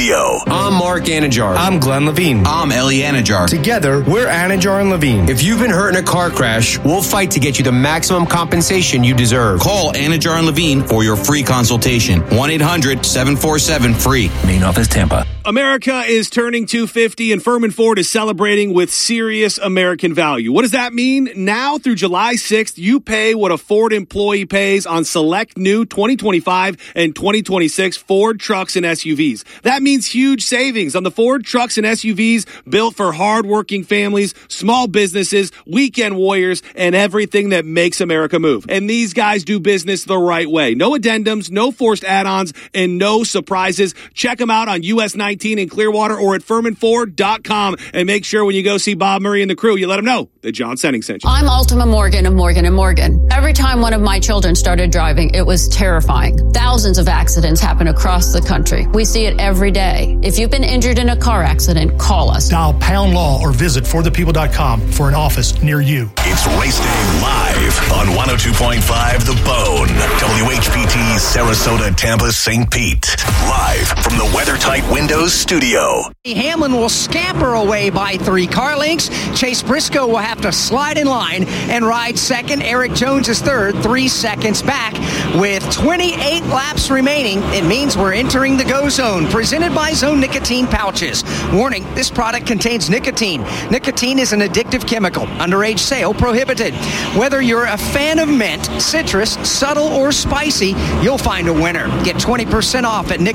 studio. I'm Mark Anajar. I'm Glenn Levine. I'm Ellie Anajar. Together, we're Anajar and Levine. If you've been hurt in a car crash, we'll fight to get you the maximum compensation you deserve. Call Anajar and Levine for your free consultation. 1-800-747-FREE. Main office, Tampa. America is turning 250 and Furman Ford is celebrating with serious American value. What does that mean? Now through July 6th, you pay what a Ford employee pays on select new 2025 and 2026 Ford trucks and SUVs. That means huge savings on the Ford trucks and SUVs built for hardworking families, small businesses, weekend warriors, and everything that makes America move. And these guys do business the right way. No addendums, no forced add-ons, and no surprises. Check them out on US 19 in Clearwater or at FurmanFord.com, and make sure when you go see Bob Murray and the crew, you let them know that John Senning sent you. I'm Ultima Morgan of Morgan & Morgan. Every time one of my children started driving, it was terrifying. Thousands of accidents happen across the country. We see it every day. If you've been injured in a car accident, call us. Dial # law or visit forthepeople.com for an office near you. It's Race Day live on 102.5 The Bone. WHPT, Sarasota, Tampa, St. Pete. Live from the WeatherTight Windows studio. Hamlin will scamper away by 3 car lengths. Chase Briscoe will have to slide in line and ride second. Eric Jones is third, 3 seconds back. With 28 laps remaining, it means we're entering the go zone. Presented by Zone Nicotine Pouches. Warning, this product contains nicotine. Nicotine is an addictive chemical. Underage sale prohibited. Whether you're a fan of mint, citrus, subtle, or spicy, you'll find a winner. Get 20% off at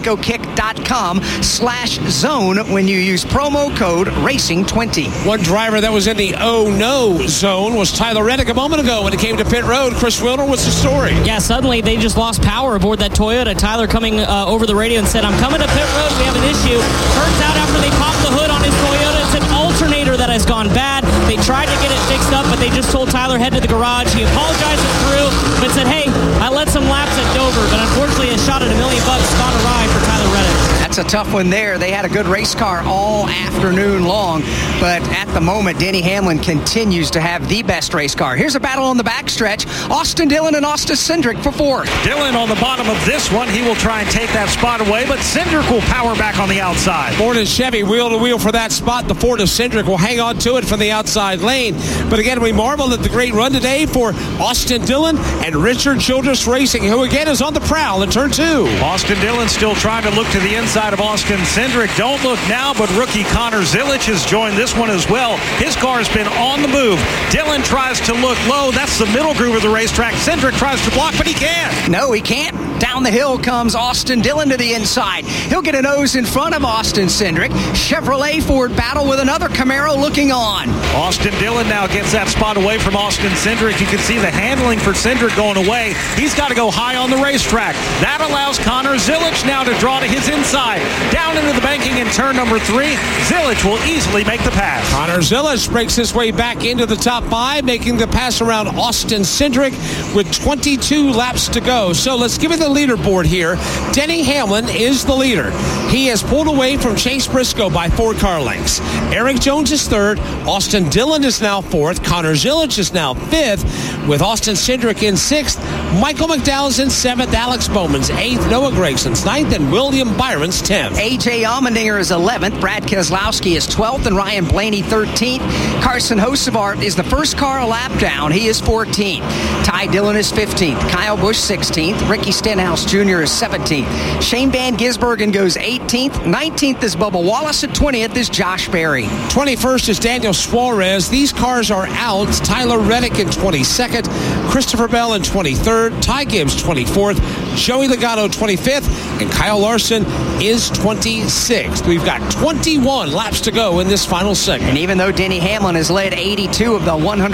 nicokick.com/zone when you use promo code RACING20. One driver that was in the oh no zone was Tyler Reddick a moment ago when it came to pit road. Chris Wilner, what's the story? Yeah, suddenly they just lost power aboard that Toyota. Tyler coming over the radio and said, I'm coming to pit road. We have an issue. Turns out after they popped the hood on his Toyota, it's an alternator that has gone bad. They tried to get it fixed up, but they just told Tyler head to the garage. He apologized and through, but said, hey, I led some laps at Dover, but unfortunately a shot at $1 million gone awry for Tyler Reddick. That's a tough one there. They had a good race car all afternoon long, but at the moment, Denny Hamlin continues to have the best race car. Here's a battle on the backstretch. Austin Dillon and Austin Cindric for 4th. Dillon on the bottom of this one. He will try and take that spot away, but Cindric will power back on the outside. Ford and Chevy wheel to wheel for that spot. The Ford of Cindric will hang on to it from the outside lane. But again, we marvel at the great run today for Austin Dillon and Richard Childress Racing, who again is on the prowl in turn 2. Austin Dillon still trying to look to the inside of Austin Cindric. Don't look now, but rookie Connor Zilic has joined this one as well. His car has been on the move. Dillon tries to look low. That's the middle groove of the racetrack. Cindric tries to block, but he can't. No, he can't. Down the hill comes Austin Dillon to the inside. He'll get a nose in front of Austin Cindric. Chevrolet Ford battle with another Camaro looking on. Austin Dillon now gets that spot away from Austin Cindric. You can see the handling for Cindric going away. He's got to go high on the racetrack. That allows Connor Zilic now to draw to his inside. Down into the banking in turn number 3. Zilic will easily make the pass. Connor Zilic breaks his way back into the top 5, making the pass around Austin Cindric with 22 laps to go. So let's give you the leaderboard here. Denny Hamlin is the leader. He has pulled away from Chase Briscoe by 4 car lengths. Eric Jones is 3rd. Austin Dillon is now 4th. Connor Zilic is now 5th, with Austin Cindric in 6th. Michael McDowell's in 7th. Alex Bowman's 8th. Noah Gregson's 9th. And William Byron's 10th. A.J. Allmendinger is 11th. Brad Keselowski is 12th. And Ryan Blaney 13th. Carson Hocevar is the first car a lap down. He is 14th. Ty Dillon is 15th. Kyle Busch 16th. Ricky Stenhouse Jr. is 17th. Shane Van Gisbergen goes 18th. 19th is Bubba Wallace. And 20th is Josh Berry. 21st is Daniel Suarez. These cars are out. Tyler Reddick in 22nd. Christopher Bell in 23rd. Ty Gibbs 24th. Joey Logano 25th. And Kyle Larson is 26th. We've got 21 laps to go in this final segment. And even though Denny Hamlin has led 82 of the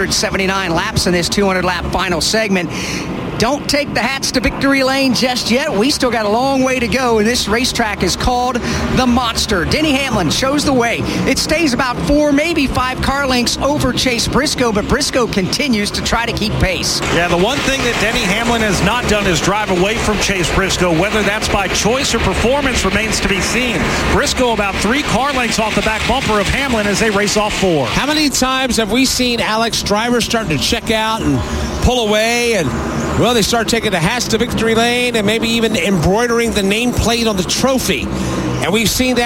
179 laps in this 200-lap final segment, don't take the hats to victory lane just yet. We still got a long way to go, and this racetrack is called the Monster. Denny Hamlin shows the way. It stays about 4, maybe 5 car lengths over Chase Briscoe, but Briscoe continues to try to keep pace. Yeah, the one thing that Denny Hamlin has not done is drive away from Chase Briscoe. Whether that's by choice or performance remains to be seen. Briscoe about 3 car lengths off the back bumper of Hamlin as they race off 4. How many times have we seen Alex drivers starting to check out and pull away, and well, they start taking the hats to victory lane and maybe even embroidering the nameplate on the trophy. And we've seen that